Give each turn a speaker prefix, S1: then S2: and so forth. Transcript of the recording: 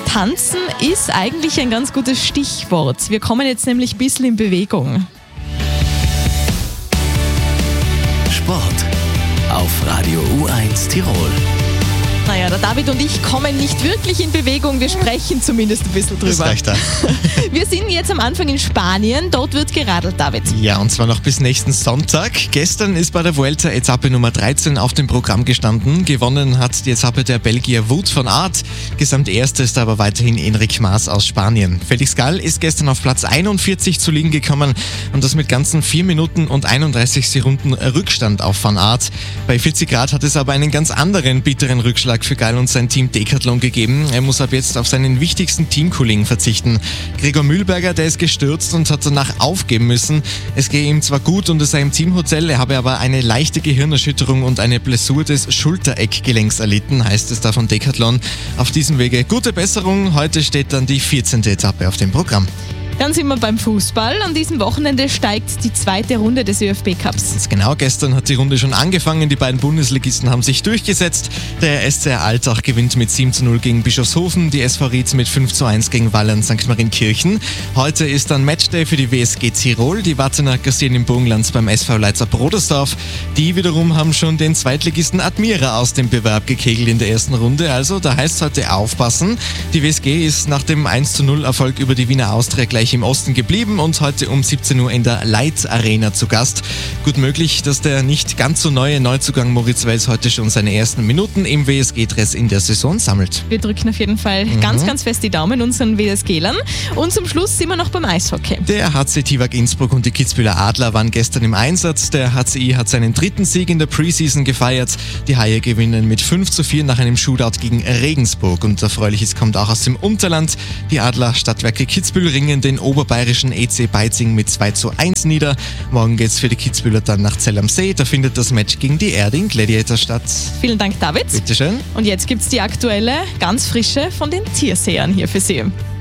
S1: Tanzen ist eigentlich ein ganz gutes Stichwort. Wir kommen jetzt nämlich ein bisschen in Bewegung.
S2: Sport auf Radio U1 Tirol.
S1: Naja, der David und ich kommen nicht wirklich in Bewegung, wir sprechen zumindest ein bisschen drüber.
S3: Das reicht dann.
S1: Wir sind jetzt am Anfang in Spanien, dort wird geradelt, David.
S3: Ja, und zwar noch bis nächsten Sonntag. Gestern ist bei der Vuelta Etappe Nummer 13 auf dem Programm gestanden. Gewonnen hat die Etappe der Belgier Wout van Aert. Gesamterster ist aber weiterhin Enric Mas aus Spanien. Felix Gall ist gestern auf Platz 41 zu liegen gekommen und das mit ganzen 4 Minuten und 31 Sekunden Rückstand auf Van Aert. Bei 40 Grad hat es aber einen ganz anderen bitteren Rückschlag für Gall und sein Team Decathlon gegeben. Er muss ab jetzt auf seinen wichtigsten Teamkollegen verzichten. Gregor Mühlberger, der ist gestürzt und hat danach aufgeben müssen. Es gehe ihm zwar gut und er sei im Teamhotel, er habe aber eine leichte Gehirnerschütterung und eine Blessur des Schultereckgelenks erlitten, heißt es da von Decathlon. Auf diesem Wege gute Besserung. Heute steht dann die 14. Etappe auf dem Programm.
S1: Dann sind wir beim Fußball. An diesem Wochenende steigt die zweite Runde des ÖFB-Cups.
S3: Ganz genau, gestern hat die Runde schon angefangen. Die beiden Bundesligisten haben sich durchgesetzt. Der SCR Altach gewinnt mit 7:0 gegen Bischofshofen, die SV Ried mit 5:1 gegen Wallern St. Marienkirchen. Heute ist dann Matchday für die WSG Tirol. Die Wattener kassieren im Burgenland beim SV Leitzer Brodersdorf. Die wiederum haben schon den Zweitligisten Admira aus dem Bewerb gekegelt in der ersten Runde. Also da heißt es heute aufpassen. Die WSG ist nach dem 1:0 Erfolg über die Wiener Austria gleich im Osten geblieben und heute um 17 Uhr in der Leitz Arena zu Gast. Gut möglich, dass der nicht ganz so neue Neuzugang Moritz Wels heute schon seine ersten Minuten im WSG-Dress in der Saison sammelt.
S1: Wir drücken auf jeden Fall ganz, ganz fest die Daumen unseren WSG-Lern. Und zum Schluss sind wir noch beim Eishockey.
S3: Der HC Tivak Innsbruck und die Kitzbüheler Adler waren gestern im Einsatz. Der HCI hat seinen 3. Sieg in der Preseason gefeiert. Die Haie gewinnen mit 5:4 nach einem Shootout gegen Regensburg. Und Erfreuliches kommt auch aus dem Unterland. Die Adler Stadtwerke Kitzbühel ringen den oberbayerischen EC Beitzing mit 2:1 nieder. Morgen geht's für die Kitzbüheler dann nach Zell am See. Da findet das Match gegen die Erding Gladiator statt.
S1: Vielen Dank, David.
S3: Bitteschön.
S1: Und jetzt gibt's die aktuelle, ganz frische von den Tiersehern hier für Sie.